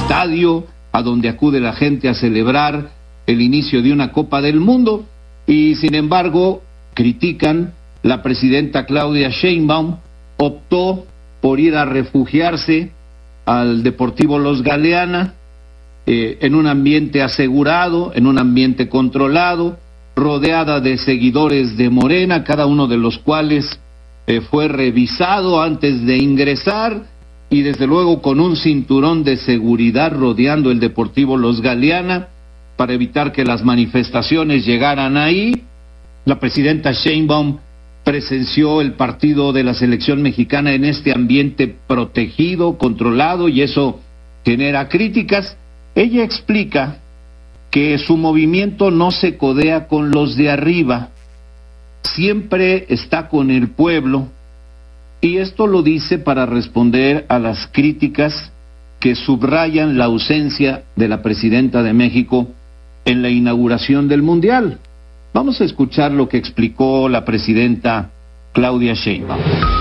estadio a donde acude la gente a celebrar el inicio de una Copa del Mundo, y sin embargo critican. La presidenta Claudia Sheinbaum optó por ir a refugiarse al Deportivo Los Galeana, en un ambiente asegurado, en un ambiente controlado, rodeada de seguidores de Morena, cada uno de los cuales fue revisado antes de ingresar, y desde luego con un cinturón de seguridad rodeando el Deportivo Los Galeana para evitar que las manifestaciones llegaran ahí. La presidenta Sheinbaum presenció el partido de la selección mexicana en este ambiente protegido, controlado, y eso genera críticas. Ella explica que su movimiento no se codea con los de arriba, siempre está con el pueblo, y esto lo dice para responder a las críticas que subrayan la ausencia de la presidenta de México en la inauguración del Mundial. Vamos a escuchar lo que explicó la presidenta Claudia Sheinbaum.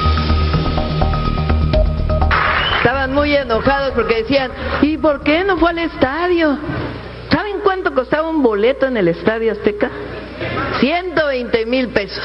Estaban muy enojados porque decían, ¿y por qué no fue al estadio? ¿Saben cuánto costaba un boleto en el Estadio Azteca? 120,000 pesos.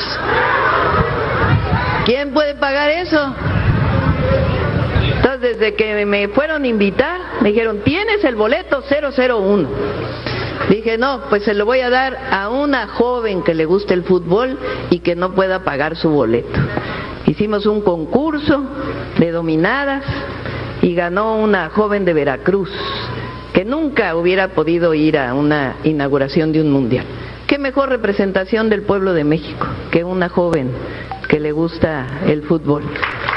¿Quién puede pagar eso? Entonces, desde que me fueron a invitar, me dijeron, ¿tienes el boleto 001? Dije, no, pues se lo voy a dar a una joven que le guste el fútbol y que no pueda pagar su boleto. Hicimos un concurso de dominadas y ganó una joven de Veracruz que nunca hubiera podido ir a una inauguración de un mundial. ¿Qué mejor representación del pueblo de México que una joven que le gusta el fútbol?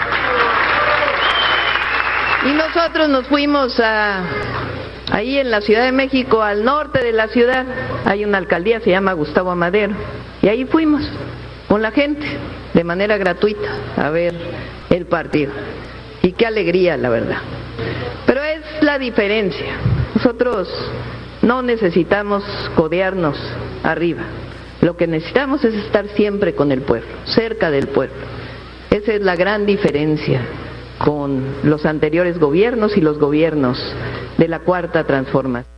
Y nosotros nos fuimos ahí en la Ciudad de México, al norte de la ciudad, hay una alcaldía, se llama Gustavo Amadero, y ahí fuimos con la gente, de manera gratuita, a ver el partido. Y qué alegría, la verdad. Pero es la diferencia. Nosotros no necesitamos codearnos arriba. Lo que necesitamos es estar siempre con el pueblo, cerca del pueblo. Esa es la gran diferencia con los anteriores gobiernos y los gobiernos de la Cuarta Transformación.